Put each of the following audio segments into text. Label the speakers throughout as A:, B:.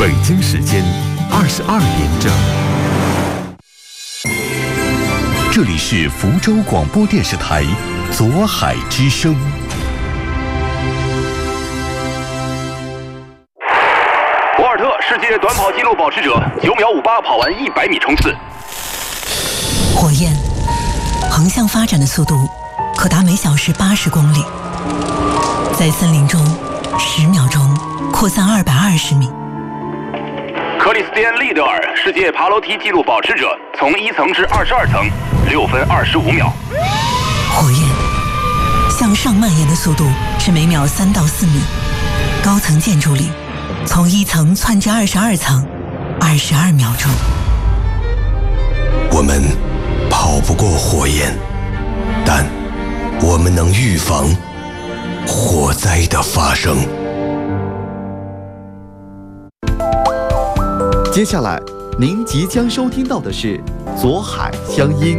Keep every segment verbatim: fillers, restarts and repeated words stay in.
A: 北京时间二十二点整。这里是福州广播电视台左海之声。
B: 博尔特世界短跑纪录保持者，九秒五八跑完一百米冲刺。
C: 火焰横向发展的速度可达每小时八十公里，在森林中十秒钟扩散二百二十米。
B: 克里斯蒂安·利德尔世界爬楼梯纪录保持者，从一层至二十二层，六分二十五秒。
C: 火焰向上蔓延的速度是每秒三到四米，高层建筑里从一层窜至二十二层，二十二秒钟。
D: 我们跑不过火焰，但我们能预防火灾的发生。
E: 接下来，您即将收听到的是左海乡音。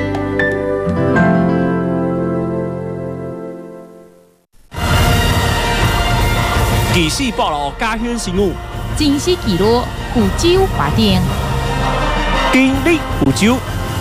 F: 记事报道家乡新闻，
G: 真实记录福州华电，
F: 今日福州。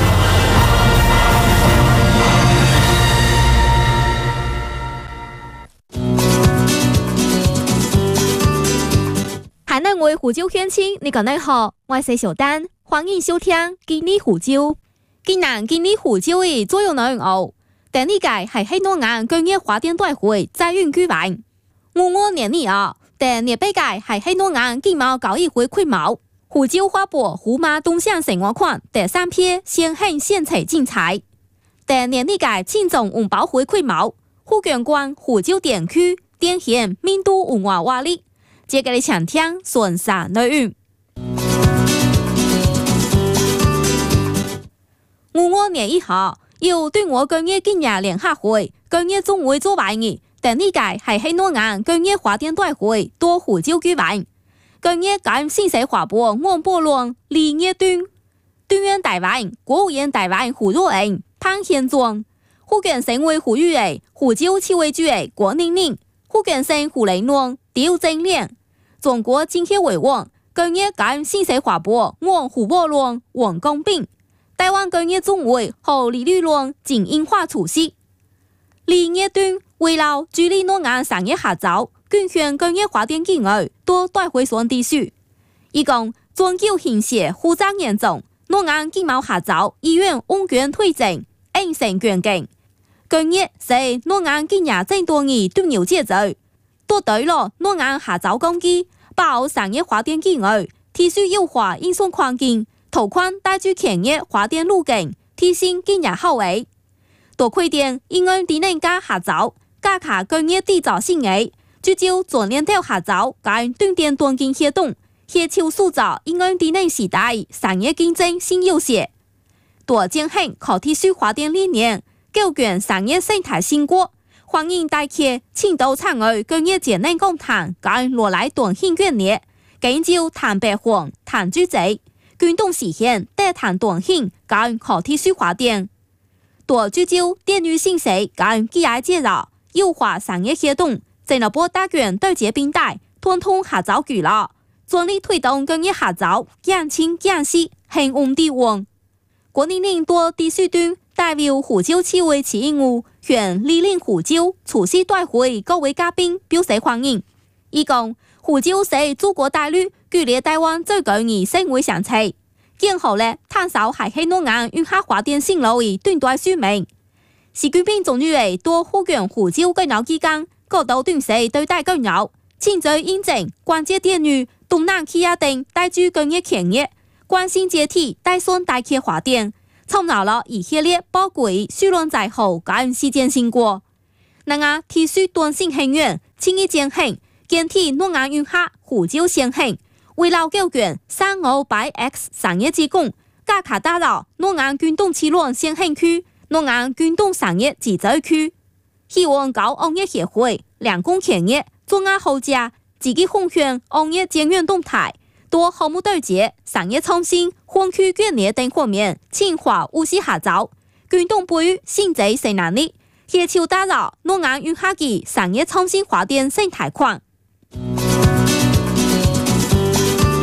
H: 海南话福州乡亲，你讲你好，我是小丹，欢迎收听今日福州。今年今日福州的左右内容哦，第二屆系希诺眼工业华电大会在运举办。五五年里啊，第二八屆系希诺眼经贸交易会开幕。福州花博虎马东向城隍款第三批先行现采竞赛。第二届青总文保会开幕，福建关福州电区展现民都文化活力。接下来请听顺沙内容。五五年以後，由對我工業建業聯合會工業總會做辦嘅，第二屆係希諾眼工業華電大會到福州舉辦。工業間新社華博安波浪李業端，端院大灣國務院大灣胡若英潘顯莊，福建省委副主委福州市委主委郭寧寧，福建省湖南浪刁正亮。中國政協委員、工業間新社華博安胡波浪王光斌，台灣工業總會和李律浪景英化出席。李業端為了助力諾眼產業合作，捐獻工業華電機械到大會上地區。伊講全球形勢複雜嚴重，諾眼經貿合作醫院往權推進，應成權勁。工業是諾眼經驗正多年對牛節奏。奪對了諾眼合作攻擊，把握產業華電機械，提升優化運送環境，拓寬大珠產業華電路徑，提升經驗效益。多開店應用智能加合作，加強工業製造性嘅，聚焦全鏈條合作，跟斷電斷經協動，協調塑造應用智能時代產業競爭新優勢。多進行可提升華電理念，構建產業生態新國。歡迎大家青島參與工業節能講壇，跟落來短興眷列，研究碳排放、碳足跡，捐動實現低碳短興跟可提升華電。多聚焦電力信息跟機械介紹，優化產業協動，進一步打卷對接平台，通通合作聚落，全力推動工業合作，減輕減息，興穩地旺。郭寧寧多地區端代表福州市委市政務向莅臨福州出席大會各位嘉賓表示歡迎。伊講福州是祖國大陸距離台灣最近嘅省會城市，今後咧探索係希諾眼與客華電線路嘅短短說明。習近平總書記到福建福州工業期間，各度短時對待工業，親自印證關節電路、東南氣壓等大珠工業產業，關心接替帶son大企華電。參考了一系列寶貴輸卵在後跟實踐成果，那個提出短信很遠，輕易進行，建體諾眼運客福州先行，為了構建三五百 X 產業之功，加強打造諾眼軍動起卵先行區、諾眼軍動產業集聚區，希望搞工業協會、兩公產業、中亞後家積極奉獻工業建院動態。多項目對接、產業創新、灣區眷列等方面深化務實合作，軍動培育新制新能力，協調打造諾眼與客嘅產業創新華電生態框。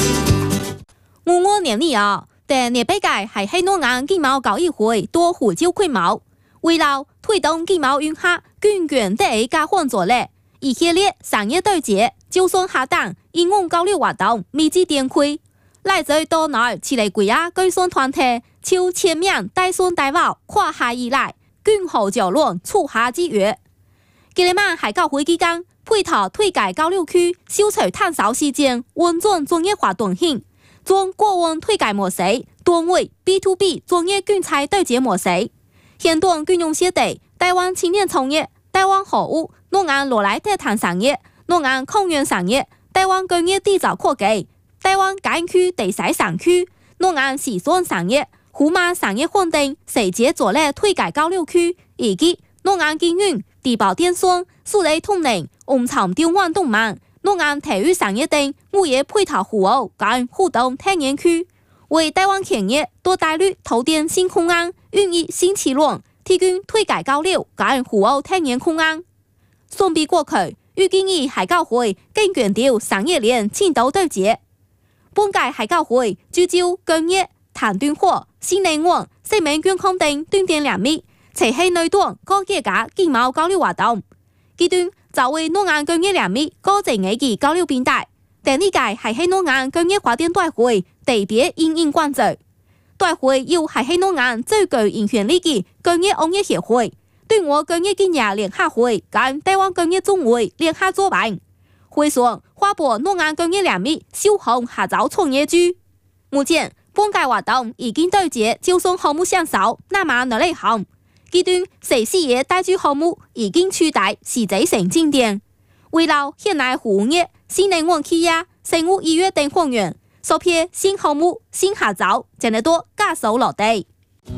H: 年里啊，但年北界系喺诺眼經貿交易會多胡椒規模，為了推動經貿運客均權得加寬助力，一系列商業對接，就算下檔應用交流活動密集展開，來自島內此類國家計算團體，超千名帶酸帶vào跨海以來，均好交流促下之約。吉利曼海交會期間，配套推介交流區消除探索時間，穩轉專業化短信，將過往推介模式轉為 B to B 專業競賽對接模式。現段軍用協地，台灣青年創業，台灣服務，諾安羅來特談產業，諾安控園產業，台灣工業締造科技，台灣街區第四產區，諾安時裝產業，胡馬產業穩定，細節做咧推介交流區，以及諾安經運、地保電商、數類通靈、紅場電玩動漫、諾安體育產業等物業配套服務跟互動體驗區，為台灣企業多帶來投電新空間、運營新起輪，提供推介交流跟服務體驗空間。送筆過去，預計以海交會更強調商業鏈前導對接。本屆海交會聚焦工業、碳端貨、新能源、生命健康等端點領域，齊係內段各業界經貿交流活動。階段就為諾安工業領域高層危機交流平台。第二屆係喺諾安工業發展大會特別應應關注。大會又係喺諾安最具影響力嘅工業行業協會、對外工業經驗聯合會跟台灣工業總會聯合主辦。會上發布諾安工業領域首項合作創業珠。目前本屆活動已經對接招商項目上手，那麼哪類項？階段四四嘅大珠項目已經取代實際成進展。為了現代服務業、新能源企業、生物醫藥等方面，首批新項目、新合作將得多加速落地。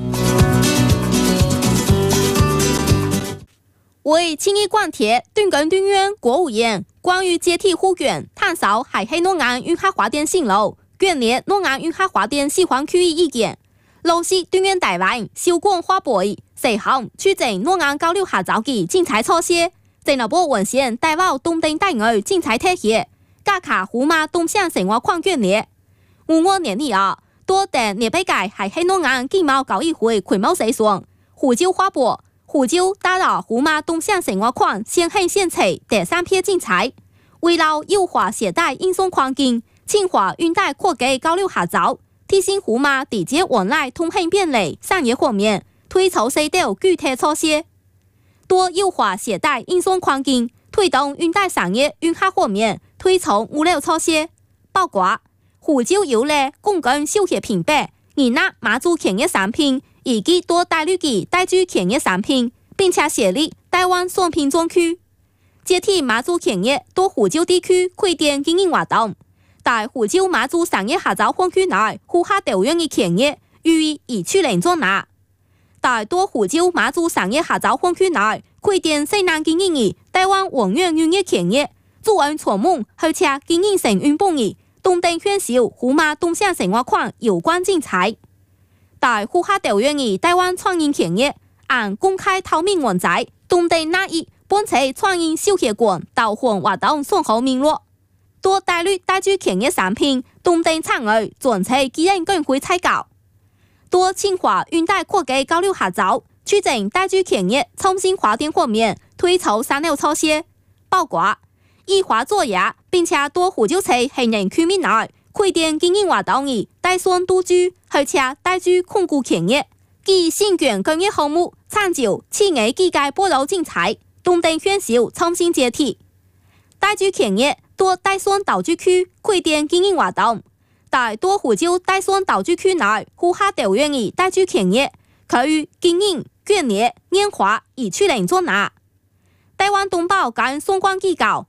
H: 為輕易關貼斷根斷源國務院關於接替互卷探索海黑諾安運河發電線路卷列諾安運河發電喜歡區域意見，老是斷源台灣小管花貝四項促進諾安交流合作嘅精彩措施，進一步完善台灣東定大外精彩體系，加強胡馬東向生活礦卷列。五我年底啊，多等年北界係黑諾安經貿交易會規模細算，胡椒花博。胡椒打造胡馬東向生活礦先行先採第三批精彩，為了優化攜帶運送環境，強化運帶科技交流合作，提升胡馬直接往來通行便利商業方面，推出四條具體措施。多優化攜帶運送環境，推動運帶商業運客方面，推出五六措施，包括胡椒油類公共休閒品牌，而拿馬祖產業產品。以及多帶綠嘅帶住產業產品，並且設立台灣雙品專區，接替馬祖產業多胡椒地區開店經營活動。在胡椒馬祖商業合作園區內，呼客調用嘅產業予以移出零轉拿。在多胡椒馬祖商業合作園區內，開店西南經營嘅台灣宏遠漁業產業，主按傳夢而且經營成運本嘅東定縣小胡馬東向生活礦有關精彩。在呼客調用嘅台灣創意產業，按公開透明原則，東定那一本次創意休閒館導航活動送好明落，多帶入帶住產業產品，東定產業全次基因更會採購，多強化運帶科技交流合作，促進帶住產業創新發展方面推出三條措施，包括以華作業，並且多胡椒菜行人區域內開店經營活動嘅帶酸都居，而且帶住控股產業，以新卷工業項目參照企業機械波羅精彩，東定選手創新接替，帶住產業多帶酸導珠區開店經營活動，在多胡椒帶酸導珠區內呼客調用嘅帶住產業，可以經營卷列年華移出零轉拿。台灣東寶跟相關機構